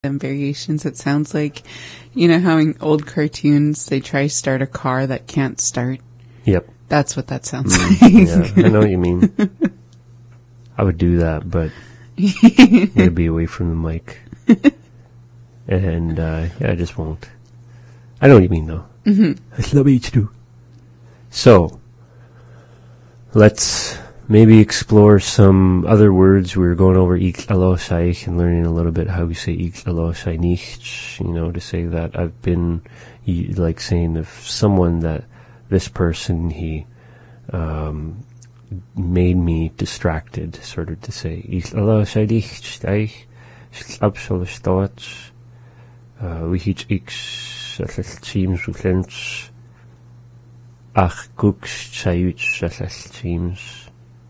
them variations. It sounds like, you know how in old cartoons they try to start a car that can't start? Yep. That's what that sounds like. Yeah, I know what you mean. I would do that, but I'm going to be away from the mic. And, yeah, I just won't. I know what you mean, though. I love you too. So, let's maybe explore some other words. We were going over ich alosai and learning a little bit how we say ich alosai nicht, you know, to say that I've been, like saying of someone that this person, he made me distracted, sort of to say ich alosai nicht, ich absolut wihich ich teams with ach cooks chayuch teams.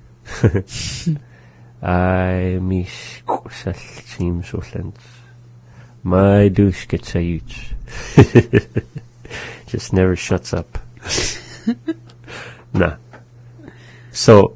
I miss teams with my douche gets chayuch. Just never shuts up. Nah. So,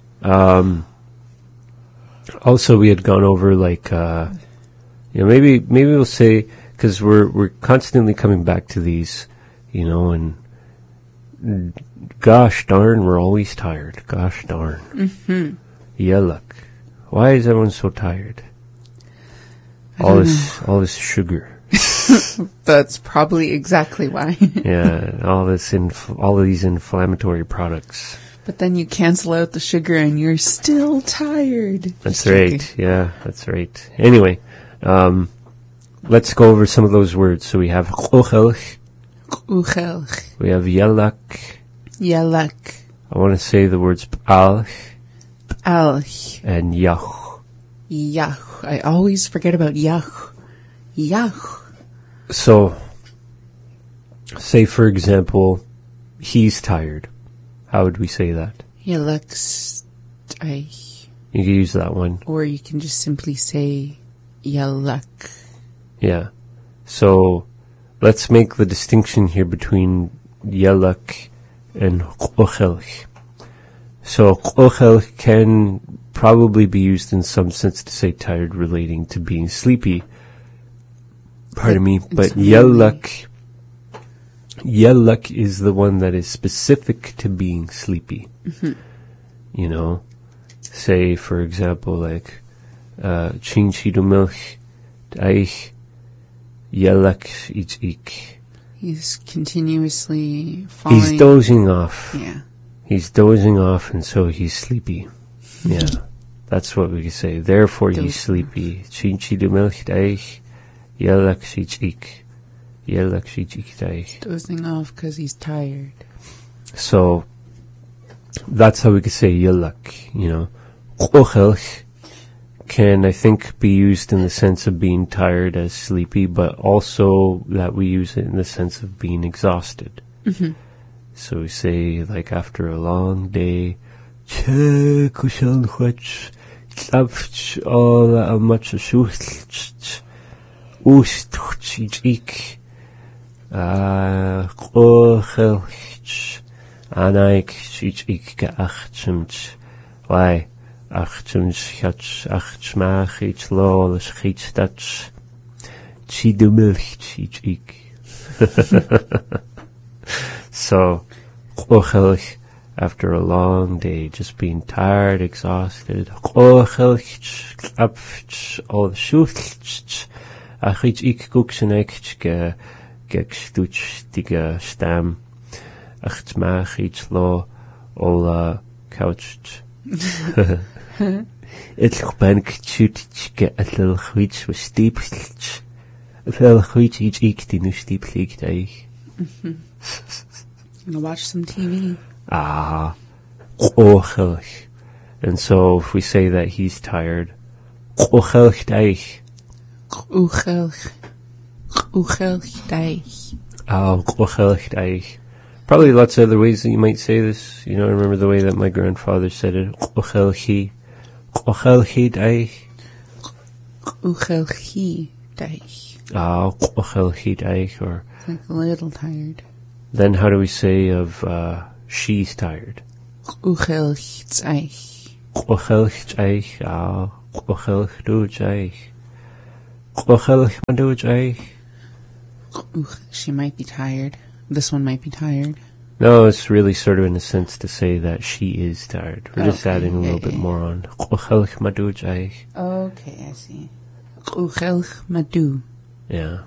also we had gone over like, you know, maybe we'll say, because we're constantly coming back to these, you know, and gosh darn, we're always tired. Gosh darn. Mm-hmm. Yeah, look. Why is everyone so tired? All this sugar. That's probably exactly why. Yeah, all of these inflammatory products. But then you cancel out the sugar and you're still tired. That's right. Yeah, that's right. Anyway, let's go over some of those words. So we have uchelch. Uchelch. We have yelak. Yelak. I want to say the words p'alch. P'alch. And yach. Yach. I always forget about yach. Yach. So, say for example, he's tired. How would we say that? Yelak's. You can use that one. Or you can just simply say yelak. Yeah. So, let's make the distinction here between yelak and uchelch. So, uchelch can probably be used in some sense to say tired relating to being sleepy. Pardon me. But yelak is the one that is specific to being sleepy. Mm-hmm. You know, say for example like chin chidu milch eich yelak ich. He's continuously falling. He's dozing off. Yeah. He's dozing off and so he's sleepy. Yeah. That's what we can say. Therefore he's sleepy. Chin chidu milch eich yelak ich. Dozing off because he's tired. So, that's how we could say yelak, you know. Uchelch can, I think, be used in the sense of being tired as sleepy, but also that we use it in the sense of being exhausted. Mm-hmm. So we say, like, after a long day, Anaik ich geachtemch. Why? Achtemch hatch achtmach ich lol schich dach. Chidu milch ich. So, ochelch, after a long day, just being tired, exhausted. Ochelch, apch, all schuch. Achich ik guksenek gekstuch diga stam. Achtmach ich lo all couched. It's bank chut get a little which was steep. A little which each ik die nu steep liegt eich. Gonna watch some TV. Ah, ochelch. And so if we say that he's tired, ochelch eich. Uchelch. Uchelch eich. Ah, ochelch eich. Probably lots of other ways that you might say this. You know, I remember the way that my grandfather said it. Ochelchi. Ochelchi eich. Uchelchi eich. Ah, ochelchi eich. Or it's like a little tired. Then how do we say of she's tired? Uchelch eich. Uchelch eich. Ah, uchelch du eich. She might be tired. This one might be tired. No, it's really sort of in a sense to say that she is tired. We're just Okay, adding a little yeah, bit yeah. more on. Okay, I see. Madu. Yeah.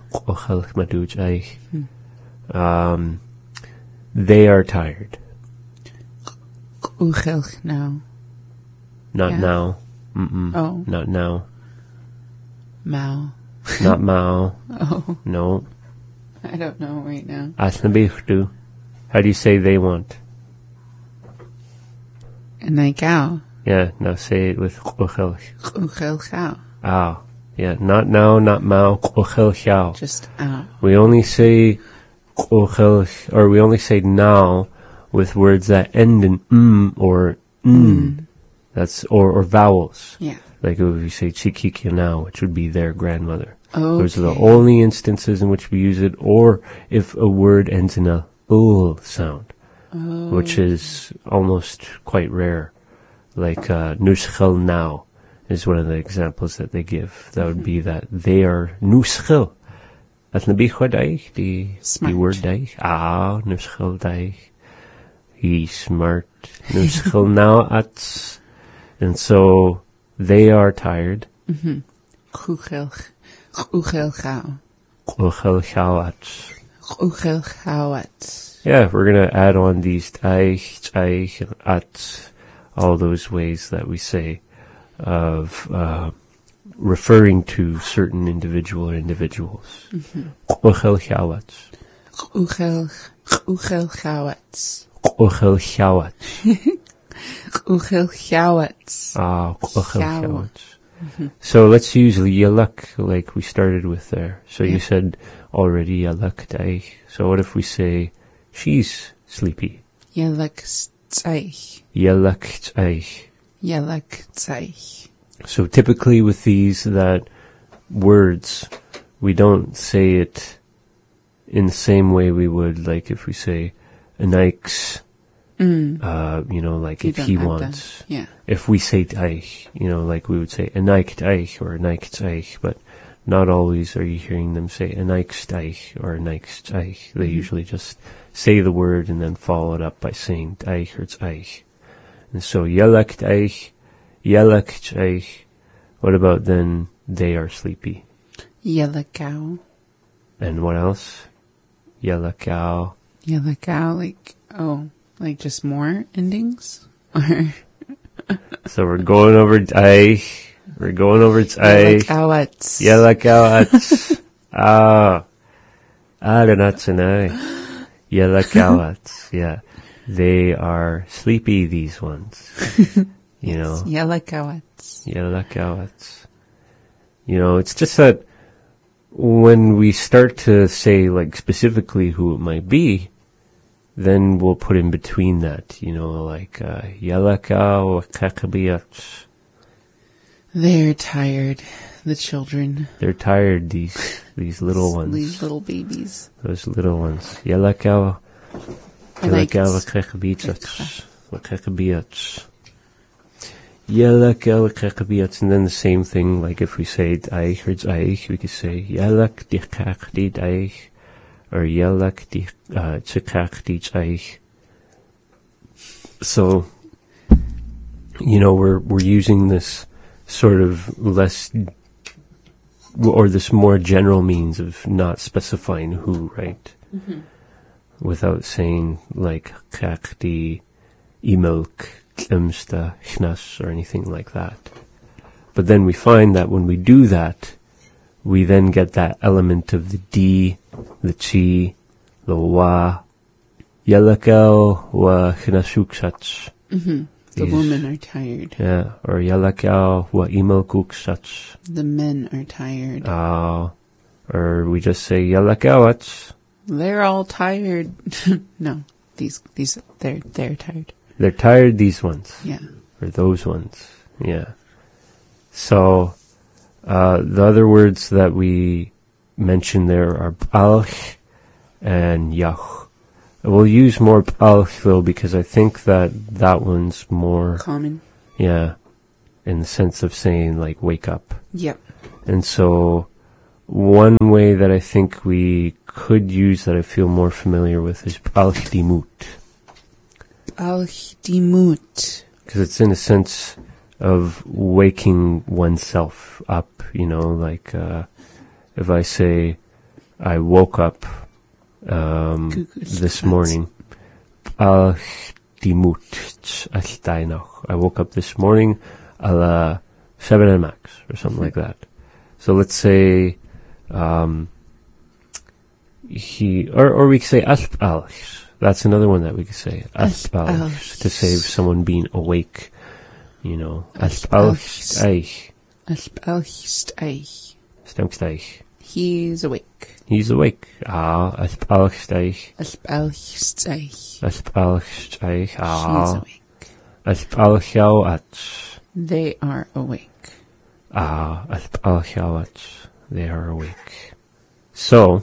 They are tired. Now. Not Yeah. now. Mm-mm. Oh, Not now. Mao. Not Mao. Oh, No. I don't know right now. Asnabichtu. How do you say they want? Naikao. Yeah, now say it with Chao. Ow. Yeah, not now, not Mao, xiao. Just out. We only say or we only say now with words that end in or That's or vowels. Yeah. Like if we say chikikya now, which would be their grandmother. Okay. Those are the only instances in which we use it, or if a word ends in a ul sound, which is almost quite rare. Like nuschel now is one of the examples that they give. That would be that they are nuschel. At nabichwa daich, the word daich. Ah, nuschel daich. He's smart. Nuschel now ats. And so they are tired. Chao. Uchel chawats. Chawat. Yeah, we're going to add on these daich, daich, and at, all those ways that we say of referring to certain individual or individuals. Uchel chawats. Chawat. Uchel chawats. Chawat. Ah, uchel chawats. So let's use yalak like we started with there. So you said already yalak daich. So what if we say she's sleepy? Yelak tzaich. Yalak daich. Yelak tzaich. So typically with these that words, we don't say it in the same way we would like if we say anaik's, like You if don't he have wants. that. Yeah. If we say taich, like we would say anaik taich or anaik taich, but not always are you hearing them say anaik taich or anaik taich. They usually just say the word and then follow it up by saying taich or taich. And so yelak taich, yelak taich. What about then they are sleepy? Yelakao. And what else? Yelakao. Yelakao, like just more endings? Or So we're going over taich. We're going over taich. Yelakawats. Yelakawats. Aranatsanai. Yelakawats. Yeah. They are sleepy, these ones. Yelakawats. Yelakawats. It's just that when we start to say, like, specifically who it might be, then we'll put in between that, like, Yelakaw kakabiyats. They're tired, the children. They're tired, these little ones. These little babies. Those little ones. Yelakaw kakabiyats. Yelak kakabiyats. And then the same thing, like if we say daich or daich, we could say Yelak dikak di daich. Or yelak di tsikak di daich. So, we're using this sort of less, or this more general means of not specifying who, right? Without saying like kak di imilk, klimsta, chnas, or anything like that. But then we find that when we do that, we then get that element of the di, the chi, the wa, yalakao wa chinasuksats. The women are tired. Yeah, or yalakao wa imalkuksats. The men are tired. Or we just say yalakawats. They're all tired. No, these they're tired. They're tired, these ones. Yeah. Or those ones. Yeah. So, the other words that we mentioned there are balch and yach. We'll use more balch though because I think that one's more Common. in the sense of saying like wake up. Yep. And so one way that I think we could use that I feel more familiar with is Alchdimut. Alchdimut. Because it's in a sense of waking oneself up, like if I say I woke up this morning, Alchdimut Ashtainach. I woke up this morning a la 7 max or something like that. So let's say or we could say Asp-Alch. That's another one that we could say. Asp-Alch, to say someone being awake. Asp-Alch-Eich. Asp-Alch-Eich. Stamksteich. He's awake. He's awake. Asp-Alch-Steich. Asp-Alch-Steich. Asp-Alch-Steich. She's awake. Asp-Alch-Ach. They are awake. Asp-Alch-Ach. They are awake. So,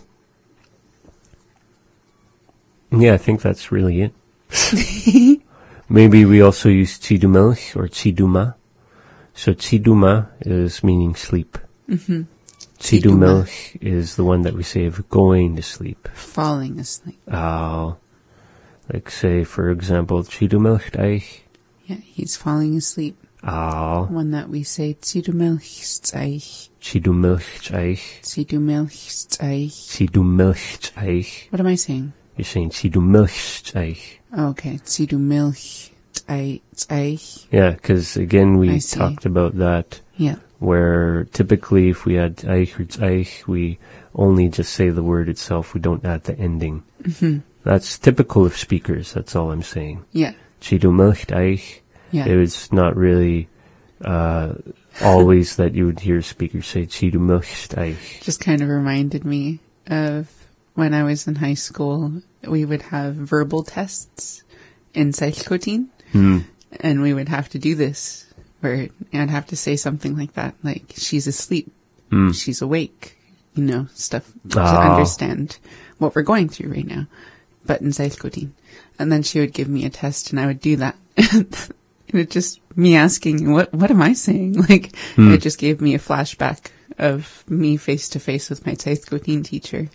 yeah, I think that's really it. Maybe we also use Tzidumilch or Tziduma. So Tziduma is meaning sleep. Mm-hmm. Tzidumilch is the one that we say of going to sleep. Falling asleep. Like say, for example, Tzidumilch Deich. Yeah, he's falling asleep. One that we say Tzidumilch-Steich. Tzidumilch-Steich. Tzidumilch-Steich. Tzidumilch-Steich. What am I saying? You're saying Tzidumilch-Steich. Okay, Tzidumilch-Steich. Yeah, because again we talked about that. Yeah. Where typically if we add Eich or Tz'Eich, we only just say the word itself. We don't add the ending. Mm-hmm. That's typical of speakers. That's all I'm saying. Yeah. Tzidumilch-Steich. Yeah. It was not really always that you would hear speakers say Tzidumilch-Steich. Just kind of reminded me of when I was in high school. We would have verbal tests in Seilkotin, and we would have to do this, where I'd have to say something like that, like, she's asleep, she's awake, stuff to understand what we're going through right now, but in Seilkotin. And then she would give me a test, and I would do that. And it just, me asking, what am I saying? Like, it just gave me a flashback of me face to face with my Seilkotin teacher.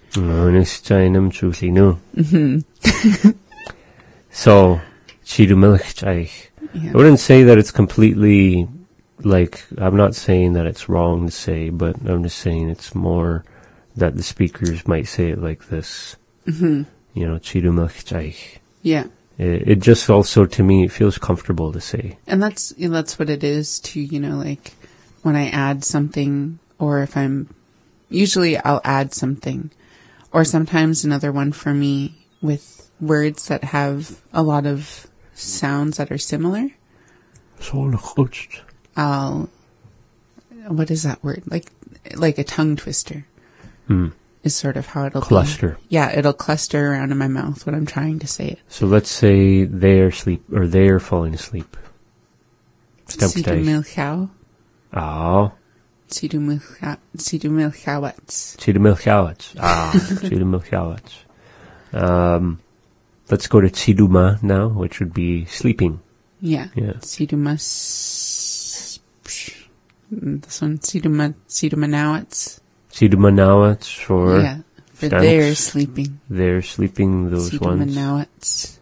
So, Tzidumilch-Steich. Yeah. I wouldn't say that it's completely, I'm not saying that it's wrong to say, but I'm just saying it's more that the speakers might say it like this. Mm-hmm. Tzidumilch-Steich. Yeah. It just also, to me, it feels comfortable to say. And that's what it is too, when I add something, or if usually I'll add something, or sometimes another one for me with words that have a lot of sounds that are similar. What is that word? Like a tongue twister. Is sort of how it'll cluster. Be. Yeah, it'll cluster around in my mouth when I'm trying to say it. So let's say they're falling asleep. Tzidumilchau. Tzidumilchawats. Tzidumilchawats. Let's go to Tziduma now, which would be sleeping. Yeah. Tziduma. This one, Tzidumanawats. Tzidumanawats for... Yeah, for they're sleeping. They're sleeping, those ones. Tzidumanawats.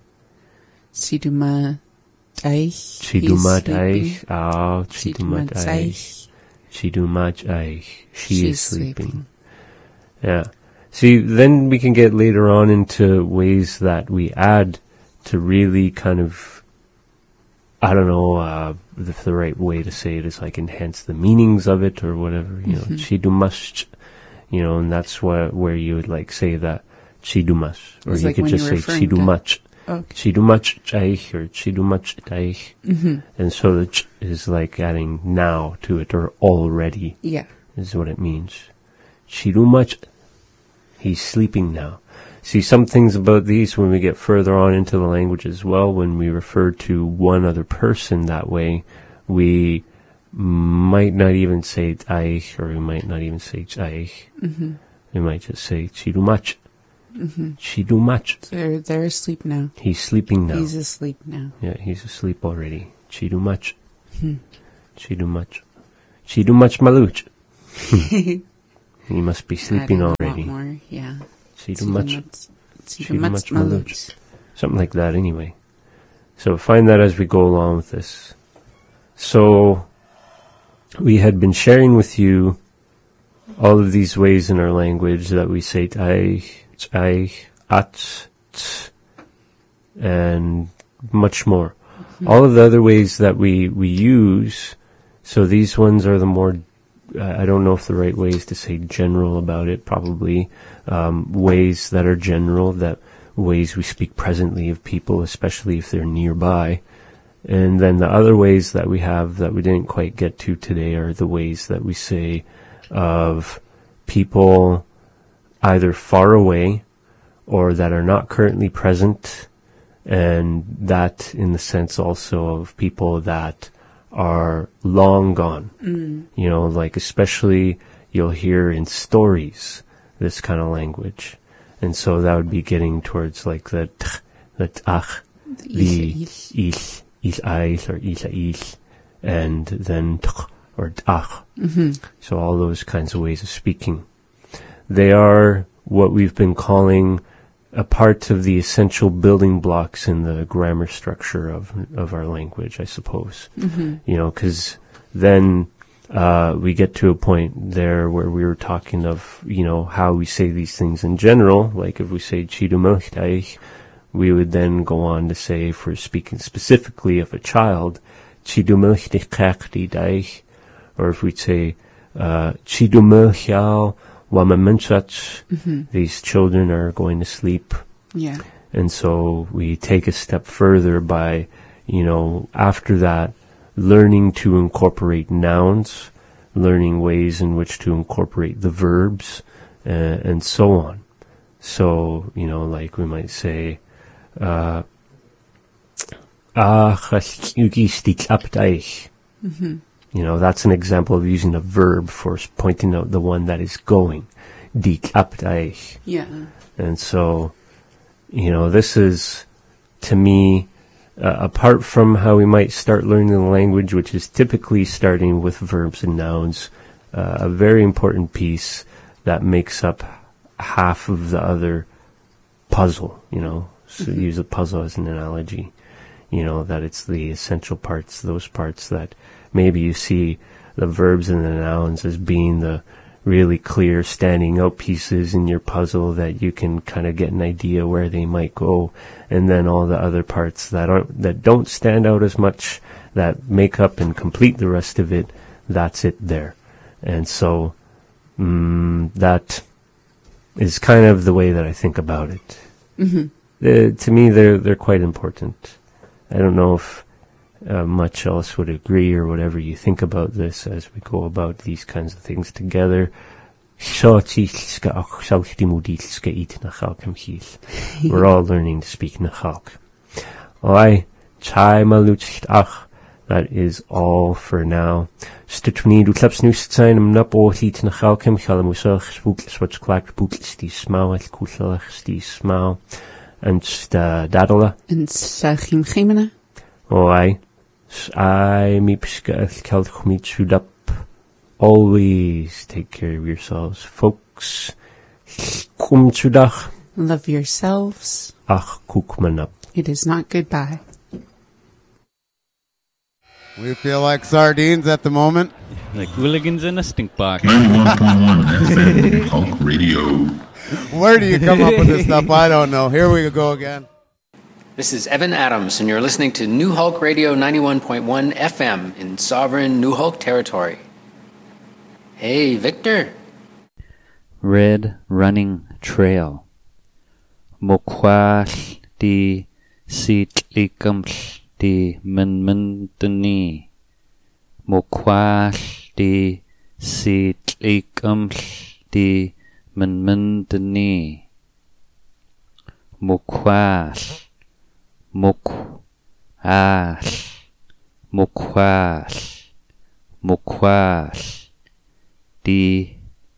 Tzidumadeich. Tzidumadeich. Tzidumadeich. Tzidumadeich. She is sleeping. Yeah. See, then we can get later on into ways that we add to really kind of, I don't know, if the right way to say it is enhance the meanings of it or whatever, Chidumash, and that's where you would say that Chidumash, or you could just say Chidumach. Chidumach Jaich or Chidumach Jaich. And so the ch is adding now to it or already. Yeah. Is what it means. Chidumach. He's sleeping now. See, some things about these when we get further on into the language as well, when we refer to one other person that way, we might not even say Aich, or we might not even say Jaich. We might just say Chidumach. Chidumach. They're asleep now. He's sleeping now. He's asleep now. Yeah, he's asleep already. Chidumach. Chidumach. Chidumach Maluch. You must be sleeping adding already. A lot more, yeah. Too much maluch. Something like that anyway. So find that as we go along with this. So we had been sharing with you all of these ways in our language that we say t'ai, at, and much more. Mm-hmm. All of the other ways that we use, so these ones are the more, I don't know if the right way is to say general about it, probably, ways that are general, that ways we speak presently of people, especially if they're nearby. And then the other ways that we have that we didn't quite get to today are the ways that we say of people either far away or that are not currently present, and that in the sense also of people that are long gone. You know, like especially you'll hear in stories this kind of language. And so that would be getting towards like the t'ach, the ich, or ich, and then t'ch, or t'ach. Mm-hmm. So all those kinds of ways of speaking. They are what we've been calling a part of the essential building blocks in the grammar structure of our language, I suppose. Mm-hmm. You know, because then we get to a point there where we were talking of, you know, how we say these things in general. Like if we say chidumachtaich, we would then go on to say, if we're speaking specifically of a child, chidumachtaich, or if we'd say chidumachal wamamenchach, these children are going to sleep. Yeah. And so we take a step further by, you know, after that, learning to incorporate nouns, learning ways in which to incorporate the verbs, and so on. So, you know, like we might say, you know, that's an example of using a verb for pointing out the one that is going. Yeah. And so, you know, this is, to me, apart from how we might start learning the language, which is typically starting with verbs and nouns, a very important piece that makes up half of the other puzzle, you know. So use a puzzle as an analogy, you know, that it's the essential parts, those parts that maybe you see the verbs and the nouns as being the really clear standing out pieces in your puzzle that you can kind of get an idea where they might go, and then all the other parts that don't stand out as much, that make up and complete the rest of it, that's it there. And so that is kind of the way that I think about it. To me, they're quite important. I don't know if much else would agree or whatever you think about this as we go about these kinds of things together. We're all learning to speak Nachalk. That is all for now. Stutwni du klaps nu zijn om nap ooit Nachalkem galamusach spookles wat klaakt boekles die smauw het koeselach die smauw en dadela En Sachim Gemena. I mipska keld chmit sudap. Always take care of yourselves, folks. Kum sudach. Love yourselves. Ach kukmanap. It is not goodbye. We feel like sardines at the moment. Like hooligans in a stink box. 91.1 FM Hulk Radio. Where do you come up with this stuff? I don't know. Here we go again. This is Evan Adams, and you're listening to New Hulk Radio 91.1 FM in sovereign New Hulk territory. Hey, Victor. Red Running Trail. Mokwal di sitlikams di menmentani. Mokwal di sitlikams di menmentani. Mokwal. Mokwal. Mokwal. Mokwal. Di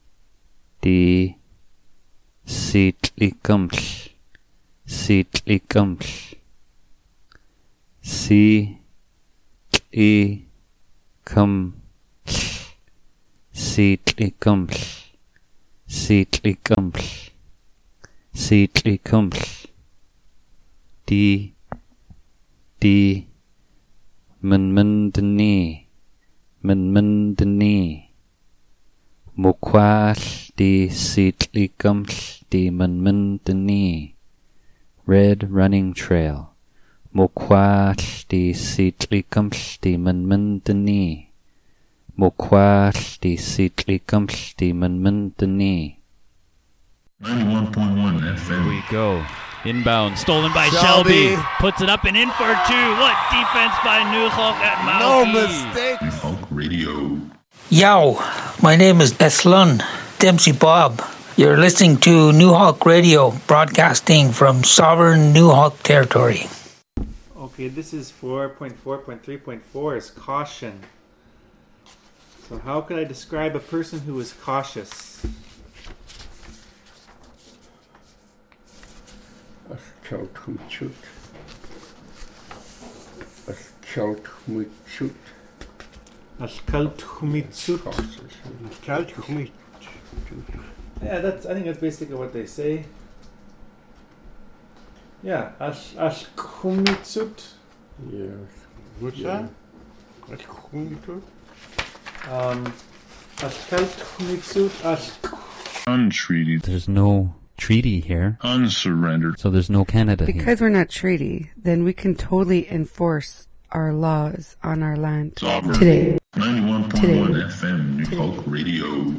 sitlikams. Sitlikams. Sitlikams. Seatlikuml. Seatlikuml. Di Munmundani. Munmundani. Mokwal di Seatlikuml di Munmundani. Red running trail. Mokwal di Seatlikuml di Munmundani. Mokwal di Seatlikuml di Munmundani. 91.1 FM. We go. Inbound, stolen by Shelby. Shelby. Puts it up and in for two. What defense by New Hulk at No Mauki. mistakes. Hulk Radio. Yo, my name is Ethlun Dempsey Bob. You're listening to New Hulk Radio, broadcasting from sovereign New Hulk territory. Okay, this is 4.4.3.4 is caution. So how could I describe a person who is cautious? Yeah, I think that's basically what they say. Yeah, Ashkumitsut. Yes. What's that? Untreaty. There's no treaty here, Unsurrendered. so there's no Canada here. Because we're not treaty, then we can totally enforce our laws on our land Sovereign. today. 91.1 FM New Hulk Radio.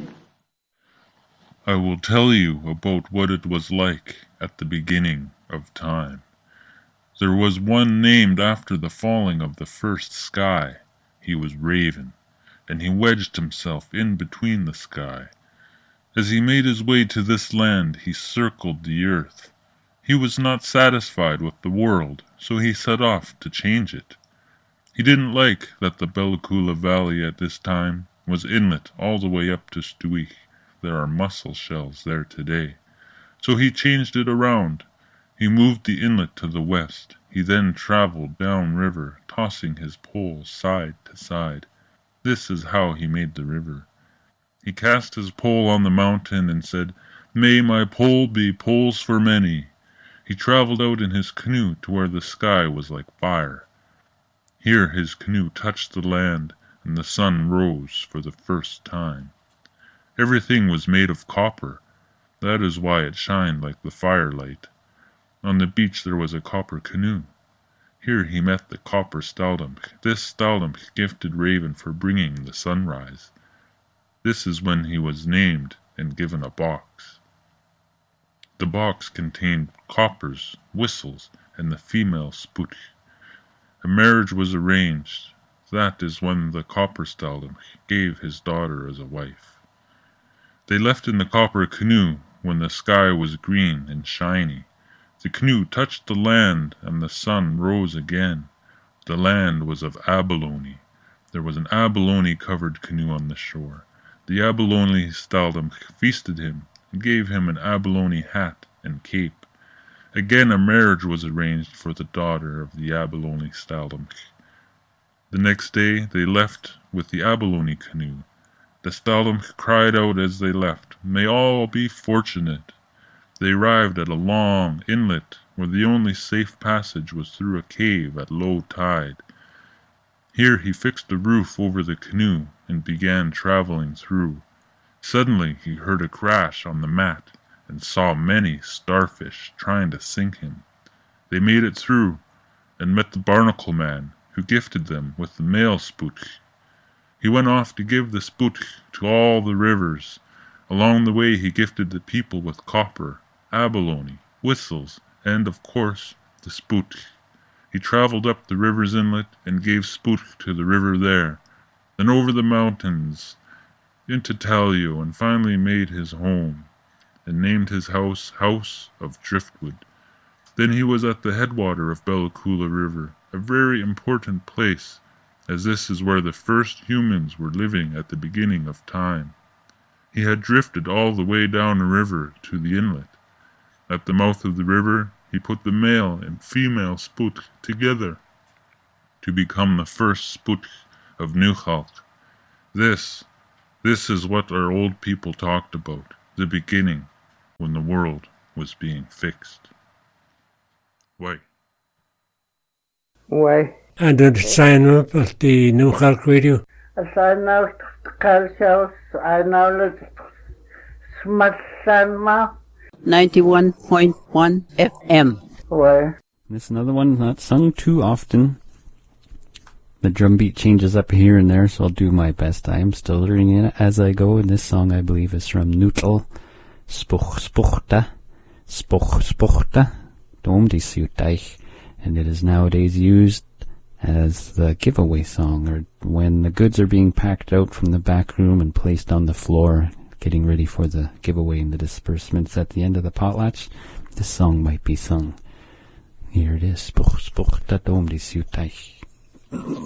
I will tell you about what it was like at the beginning of time. There was one named after the falling of the first sky. He was Raven, and he wedged himself in between the sky. As he made his way to this land, he circled the earth. He was not satisfied with the world, so he set off to change it. He didn't like that the Bellicula Valley at this time was inlet all the way up to Stuich. There are mussel shells there today. So he changed it around. He moved the inlet to the west. He then traveled down river, tossing his pole side to side. This is how he made the river. He cast his pole on the mountain and said, "May my pole be poles for many." He traveled out in his canoe to where the sky was like fire. Here his canoe touched the land, and the sun rose for the first time. Everything was made of copper. That is why it shined like the firelight. On the beach there was a copper canoe. Here he met the copper Staldamch. This Staldamch gifted Raven for bringing the sunrise. This is when he was named and given a box. The box contained coppers, whistles, and the female Spoot. A marriage was arranged. That is when the copper Staldamch gave his daughter as a wife. They left in the copper canoe when the sky was green and shiny. The canoe touched the land, and the sun rose again. The land was of abalone. There was an abalone-covered canoe on the shore. The abalone Staldamch feasted him and gave him an abalone hat and cape. Again a marriage was arranged for the daughter of the abalone Staldamch. The next day they left with the abalone canoe. The Staldamch cried out as they left, "May all be fortunate." They arrived at a long inlet where the only safe passage was through a cave at low tide. Here he fixed a roof over the canoe and began traveling through. Suddenly he heard a crash on the mat and saw many starfish trying to sink him. They made it through and met the barnacle man, who gifted them with the male Spoot. He went off to give the Spoot to all the rivers. Along the way he gifted the people with copper, abalone, whistles, and, of course, the Spoot. He traveled up the river's inlet and gave Spoot to the river there, then over the mountains into Talio, and finally made his home, and named his house House of Driftwood. Then he was at the headwater of Bellicula River, a very important place, as this is where the first humans were living at the beginning of time. He had drifted all the way down the river to the inlet. At the mouth of the river, he put the male and female Spoot together to become the first Spoot of New Hulk. This is what our old people talked about. the beginning when the world was being fixed. Why? Why? And the sign up of the New Hulk Radio. I know cultures, I know the smart 91.1 FM. Why? This is another one not sung too often. The drum beat changes up here and there, so I'll do my best. I am still learning it as I go, and this song I believe is from Nuttall. Spuch spuchta, spuch spuchta, dom die suiteich. And it is nowadays used as the giveaway song, or when the goods are being packed out from the back room and placed on the floor, getting ready for the giveaway and the disbursements at the end of the potlatch. This song might be sung. Here it is. Spuch spuchta, dom die suiteich.